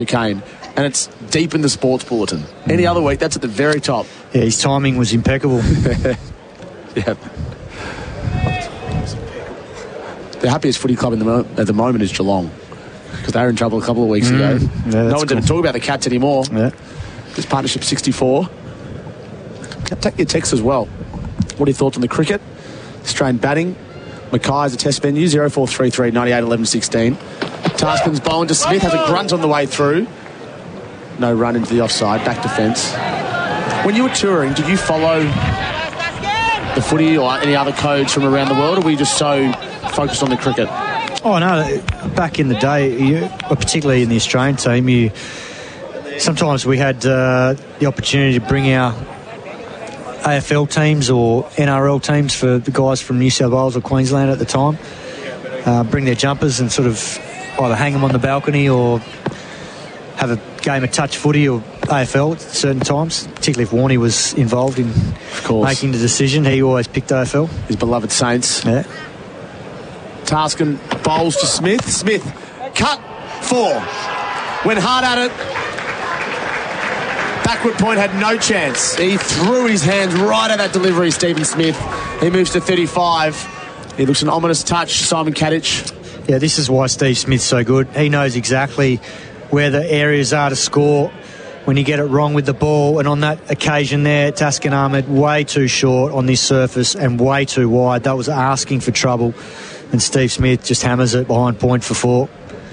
Kane, and it's deep in the sports bulletin. Any other week, that's at the very top. Yeah, his timing was impeccable. Yeah. The happiest footy club at the moment is Geelong, because they were in trouble a couple of weeks ago. Yeah, no one didn't talk about the Cats anymore. Yeah. This partnership 64. Take your text as well. What are your thoughts on the cricket? Australian batting. Mackay is a test venue, 0433 98 11 16. Taskin's bowling to Smith, has a grunt on the way through. No run into the offside, back defence. When you were touring, did you follow the footy or any other codes from around the world, or were you just so focused on the cricket? Oh, no. Back in the day, particularly in the Australian team, sometimes we had the opportunity to bring our AFL teams or NRL teams for the guys from New South Wales or Queensland at the time, bring their jumpers and sort of either hang them on the balcony or have a game of touch footy or AFL at certain times, particularly if Warnie was involved in making the decision. He always picked AFL. His beloved Saints. Yeah. Taskin bowls to Smith. Smith, cut, 4. Went hard at it. Backward point had no chance. He threw his hands right at that delivery, Stephen Smith. He moves to 35. He looks an ominous touch, Simon Kadich. Yeah, this is why Steve Smith's so good. He knows exactly where the areas are to score when you get it wrong with the ball. And on that occasion there, Taskin Ahmed way too short on this surface and way too wide. That was asking for trouble. And Steve Smith just hammers it behind point for 4.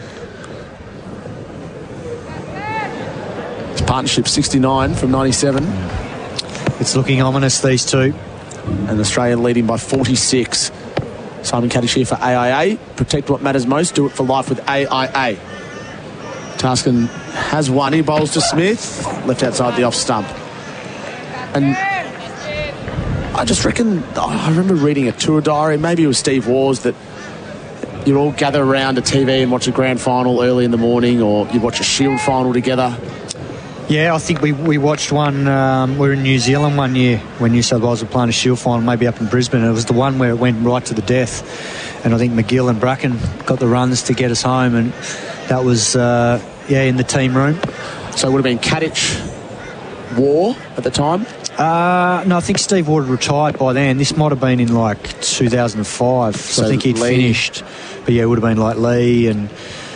It's partnership 69 from 97. It's looking ominous, these two. And Australia leading by 46. Simon Kadich here for AIA. Protect what matters most. Do it for life with AIA. Taskin has one. He bowls to Smith. Left outside the off stump. And I just reckon, I remember reading a tour diary, maybe it was Steve Wars, that you'd all gather around a TV and watch a grand final early in the morning, or you'd watch a Shield final together. Yeah, I think we watched one. We were in New Zealand one year when New South Wales were playing a Shield final, maybe up in Brisbane. It was the one where it went right to the death. And I think McGill and Bracken got the runs to get us home. And that was, in the team room. So it would have been Kadich, War at the time? No, I think Steve Ward retired by then. This might have been in like 2005. So I think he'd finished. But yeah, it would have been like Lee and...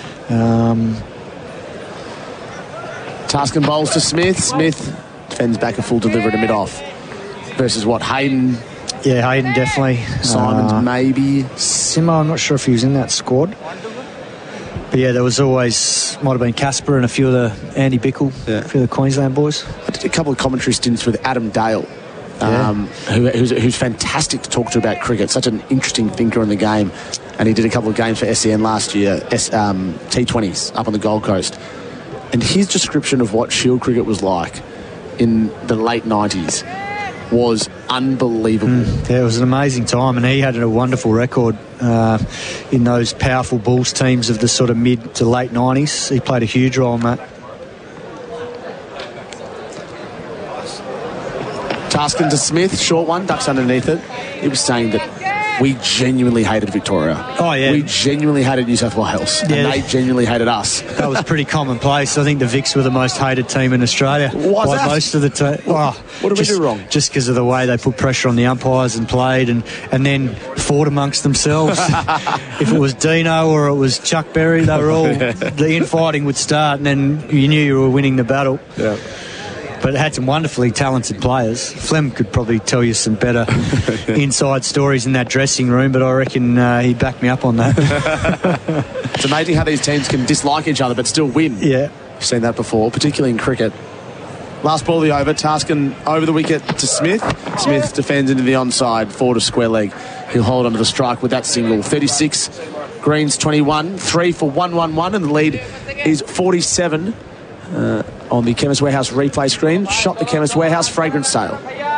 Taskin bowls to Smith. Smith defends back a full delivery to mid-off. Versus what, Hayden? Yeah, Hayden definitely. Simons maybe. Simo, I'm not sure if he was in that squad. But yeah, there was always, might have been Casper and a few of the Andy Bickle, a few of the Queensland boys. I did a couple of commentary stints with Adam Dale, who's fantastic to talk to about cricket. Such an interesting thinker in the game. And he did a couple of games for SEN last year, T20s up on the Gold Coast. And his description of what Shield cricket was like in the late 90s was unbelievable. Yeah, it was an amazing time, and he had a wonderful record in those powerful Bulls teams of the sort of mid to late 90s. He played a huge role in that. Taskin to Smith, short one, ducks underneath it. He was saying that we genuinely hated Victoria. Oh, yeah. We genuinely hated New South Wales. Yeah. And they genuinely hated us. That was pretty commonplace. I think the Vics were the most hated team in Australia. Why by most of the team. What did we do wrong? Just because of the way they put pressure on the umpires and played and then fought amongst themselves. If it was Dino or it was Chuck Berry, they were all... The infighting would start and then you knew you were winning the battle. Yeah. But it had some wonderfully talented players. Flem could probably tell you some better inside stories in that dressing room, but I reckon he'd back me up on that. It's amazing how these teams can dislike each other but still win. Yeah. I've seen that before, particularly in cricket. Last ball of the over, Taskin over the wicket to Smith. Smith defends into the onside, forward of square leg. He'll hold onto the strike with that single. 36, Greens 21, 3 for 1-1-1, and the lead is 47. On the Chemist Warehouse replay screen. Shop the Chemist Warehouse fragrance sale.